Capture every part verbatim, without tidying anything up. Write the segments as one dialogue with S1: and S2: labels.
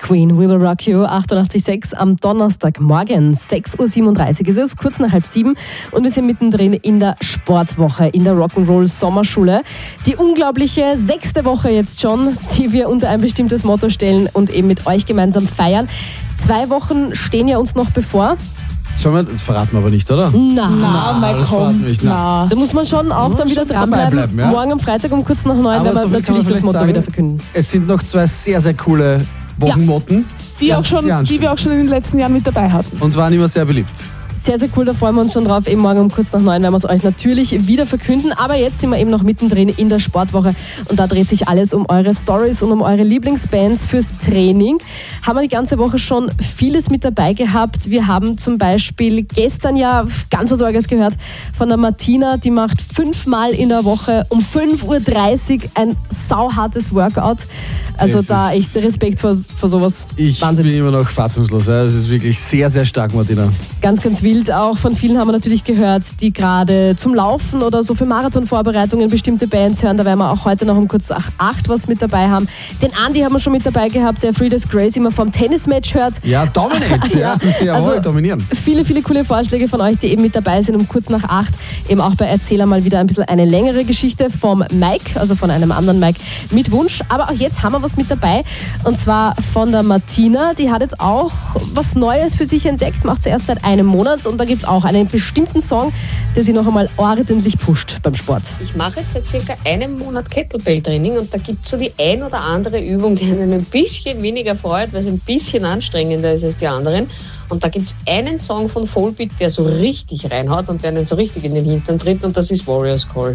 S1: Queen, We Will Rock You, achtundachtzig Komma sechs am Donnerstagmorgen, sechs Uhr siebenunddreißig ist es, kurz nach halb sieben und wir sind mittendrin in der Sportwoche, in der Rock'n'Roll Sommerschule. Die unglaubliche sechste Woche jetzt schon, die wir unter ein bestimmtes Motto stellen und eben mit euch gemeinsam feiern. Zwei Wochen stehen ja uns noch bevor.
S2: Sollen wir, das verraten wir aber nicht, oder?
S1: Na,
S3: Na, mal
S2: das
S3: komm.
S2: verraten wir nicht. Na.
S1: da muss man schon auch dann wieder dranbleiben.
S2: Ja.
S1: Morgen am Freitag um kurz nach neun
S2: Aber
S1: werden
S2: so
S1: wir
S2: viel kann man
S1: natürlich das
S2: vielleicht
S1: Motto
S2: sagen,
S1: wieder verkünden.
S2: Es sind noch zwei sehr, sehr coole Wochenmotten.
S3: Die,
S2: Ja,
S3: auch schon,
S2: die
S3: die wir auch schon in den letzten Jahren mit dabei hatten.
S2: Und waren immer sehr beliebt.
S1: Sehr, sehr cool, da freuen wir uns schon drauf. Eben morgen um kurz nach neun werden wir es euch natürlich wieder verkünden. Aber jetzt sind wir eben noch mittendrin in der Sportwoche und da dreht sich alles um eure Stories und um eure Lieblingsbands fürs Training. Haben wir die ganze Woche schon vieles mit dabei gehabt. Wir haben zum Beispiel gestern ja ganz was Orges gehört von der Martina, die macht fünfmal in der Woche um fünf Uhr dreißig ein sauhartes Workout. Also
S2: Das
S1: da
S2: ist-
S1: echt Respekt vor, vor sowas.
S2: Ich
S1: Wahnsinn.
S2: bin immer noch fassungslos. Ja. Es ist wirklich sehr, sehr stark, Martina.
S1: Ganz, ganz wild. Auch von vielen haben wir natürlich gehört, die gerade zum Laufen oder so für Marathonvorbereitungen bestimmte Bands hören. Da werden wir auch heute noch um kurz nach acht was mit dabei haben. Den Andi haben wir schon mit dabei gehabt, der Frida's Grace immer vom Tennismatch hört.
S2: Ja, dominate. ja, jawohl,
S1: Also-
S2: dominieren.
S1: Viele, viele coole Vorschläge von euch, die eben mit dabei sind um kurz nach acht. Eben auch bei Erzähler mal wieder ein bisschen eine längere Geschichte vom Mike, also von einem anderen Mike mit Wunsch. Aber auch jetzt haben wir was mit dabei und zwar von der Martina. Die hat jetzt auch was Neues für sich entdeckt, macht sie erst seit einem Monat und da gibt es auch einen bestimmten Song, der sie noch einmal ordentlich pusht beim Sport.
S4: Ich mache jetzt seit circa einem Monat Kettlebell-Training und da gibt es so die ein oder andere Übung, die einen ein bisschen weniger freut, weil es ein bisschen anstrengender ist als die anderen. Und da gibt es einen Song von Volbeat, der so richtig reinhaut und der einen so richtig in den Hintern tritt und das ist Warriors Call.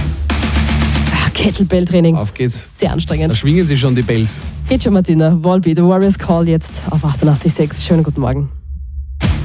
S1: Ach, Kettlebell-Training.
S2: Auf geht's.
S1: Sehr
S2: Da
S1: anstrengend.
S2: schwingen sie schon die Bells.
S1: Geht schon, Martina. Volbeat, Warriors Call jetzt auf achtundachtzig Komma sechs. Schönen guten Morgen.